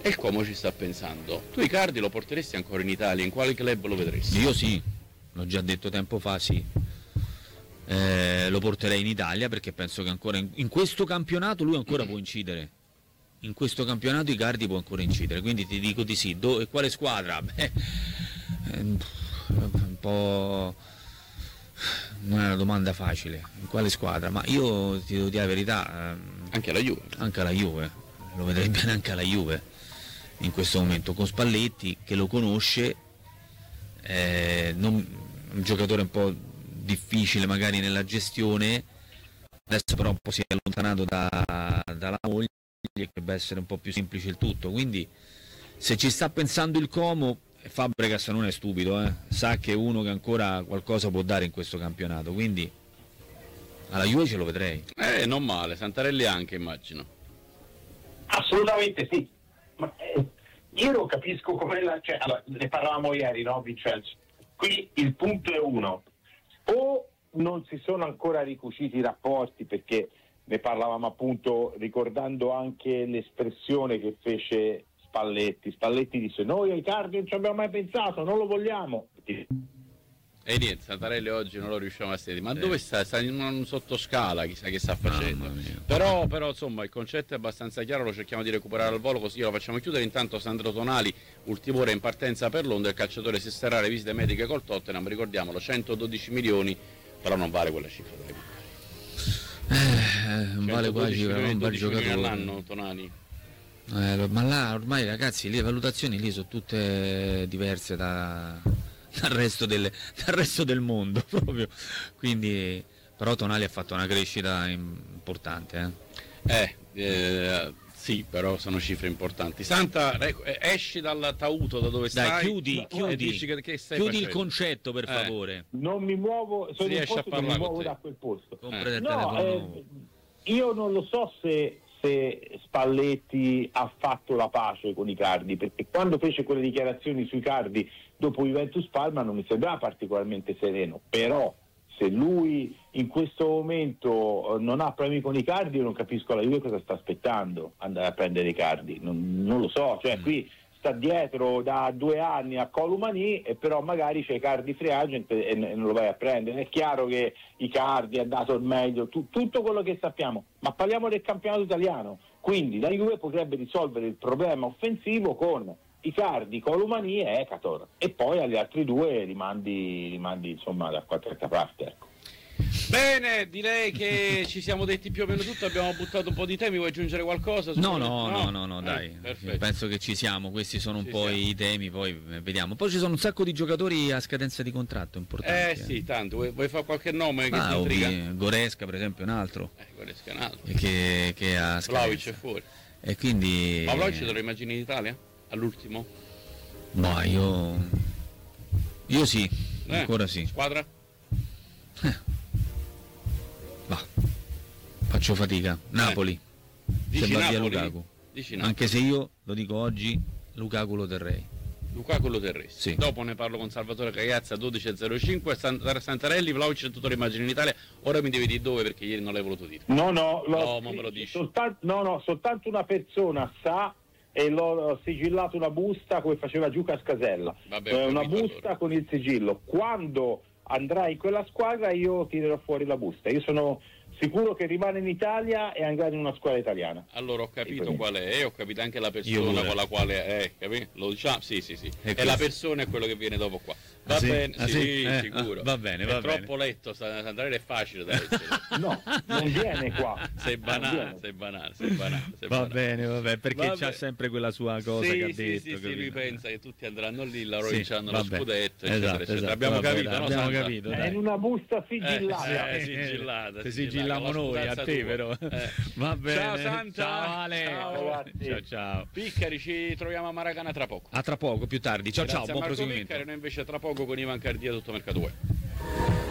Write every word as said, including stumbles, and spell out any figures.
e il Como ci sta pensando. Tu Icardi lo porteresti ancora in Italia? In quale club lo vedresti? Io sì, l'ho già detto tempo fa, sì. Eh, lo porterei in Italia perché penso che ancora in, in questo campionato lui ancora può incidere. In questo campionato Icardi può ancora incidere, quindi ti dico di sì. Do, e quale squadra? Beh, un po'... non è una domanda facile. In quale squadra? Ma io ti devo dire la verità, ehm, Anche la Juve. Anche la Juve, lo vedrei bene anche alla Juve in questo momento, con Spalletti che lo conosce, eh, non, un giocatore un po' difficile magari nella gestione, adesso però un po' si è allontanato da, dalla moglie, dovrebbe essere un po' più semplice il tutto, quindi se ci sta pensando il Como, Fabregas non è stupido, eh? Sa che è uno che ancora qualcosa può dare in questo campionato, quindi alla Juve ce lo vedrei. Eh, non male, Santarelli anche, immagino. Assolutamente sì, ma eh, io non capisco come la... Cioè, allora, ne parlavamo ieri, no Vincenzo? Qui il punto è uno, o non si sono ancora ricuciti i rapporti, perché ne parlavamo appunto ricordando anche l'espressione che fece Spalletti. Spalletti disse: noi ai Icardi non ci abbiamo mai pensato, non lo vogliamo. E niente, Santarelli oggi non lo riusciamo a sentire. Ma eh. dove sta? Sta in un sottoscala, chissà che sta facendo. Però, però insomma il concetto è abbastanza chiaro, lo cerchiamo di recuperare al volo così lo facciamo chiudere. Intanto Sandro Tonali, ultima ora in partenza per Londra, il calciatore si esterrà le visite mediche col Tottenham, ricordiamolo, centododici milioni, però non vale quella cifra. Eh, non vale quella cifra, non vale giocatore all'anno Tonali. Eh, ma là ormai ragazzi, le valutazioni lì sono tutte diverse da, dal, resto delle, dal resto del mondo proprio. Quindi, però Tonali ha fatto una crescita importante. Eh, eh, eh sì, però sono cifre importanti. Santa, esci dal tauto da dove Dai, stai. chiudi, chiudi, che, che stai chiudi il facendo? concetto per eh. favore. Non mi muovo, sono in posto, non mi muovo da quel posto. Eh. No, eh, io non lo so se se Spalletti ha fatto la pace con Icardi, perché quando fece quelle dichiarazioni su Icardi dopo Juventus Parma non mi sembrava particolarmente sereno, però se lui in questo momento non ha problemi con Icardi, io non capisco la Juve cosa sta aspettando andare a prendere Icardi, non, non lo so, cioè mm. qui sta dietro da due anni a Columani e però magari c'è Icardi free agent e, e non lo vai a prendere. È chiaro che Icardi ha dato il meglio, tu, tutto quello che sappiamo, ma parliamo del campionato italiano, quindi la Juve potrebbe risolvere il problema offensivo con Icardi, Columani e Ekator, e poi agli altri due rimandi, rimandi insomma da qualche altra parte, ecco. Bene, direi che ci siamo detti più o meno tutto, abbiamo buttato un po' di temi, vuoi aggiungere qualcosa? No, no, no, no, no, dai, eh, penso che ci siamo, questi sono un ci po' siamo. i temi, poi vediamo. Poi ci sono un sacco di giocatori a scadenza di contratto importanti. Eh sì, tanto, vuoi, vuoi fare qualche nome che ah, ti intriga? Ovvi, Goresca per esempio è un altro. Eh, Goresca è un altro. Che, che ha scadenza. Vlahovic è fuori. E quindi... Ma Vlahovic te lo immagini in Italia? All'ultimo? No, io... Io sì, eh, ancora sì. Squadra? Eh. Va, faccio fatica. Napoli, eh. se va Napoli? via Lukaku. Anche se io lo dico oggi, Lukaku lo terrei. Lukaku lo terresti. Sì. Dopo ne parlo con Salvatore Cagliazza dodici e zero cinque, Santarelli, Vlahovic e tutto l'immagine in Italia. Ora mi devi dire dove perché ieri non l'hai voluto dire. No, no, lo, no, ma me lo dici. Soltanto, no, no, soltanto una persona sa e l'ho sigillato una busta come faceva Giuca Scasella. Vabbè, eh, una busta allora. Con il sigillo. Quando andrai in quella squadra io tirerò fuori la busta. Io sono sicuro che rimane in Italia e andrà in una squadra italiana. Allora ho capito qual è, e ho capito anche la persona con la quale è, capito? Lo diciamo? Sì, sì, sì. E, e la persona è quello che viene dopo qua. Va ah, bene, sì, ah, sì, sì? Eh, sicuro. Ah, va bene, va è bene. troppo letto, Santarelli è facile da leggere. No, non viene qua. Sei banale, sei banale, sei banale. Sei va banale. bene, va bene, perché va c'ha be- sempre quella sua cosa sì, che ha sì, detto. Sì, sì, capito? lui pensa che tutti andranno lì, la sì, vinceranno lo scudetto, eccetera, esatto, eccetera. Esatto, Abbiamo vabbè, capito, dai, no? Abbiamo Santa? capito, È dai. in una busta sigillata. Eh, eh, sigillata. Ti sigilliamo noi a te, però. Eh. Va bene. Ciao Santa. Ciao Ale. Ciao, ciao, ciao. Piccari, ci troviamo a Maracana tra poco. A tra poco, più tardi. Ciao, Grazie ciao, buon Marco proseguimento. Piccari, noi invece tra poco con Ivan Cardia tutto Mercato Web.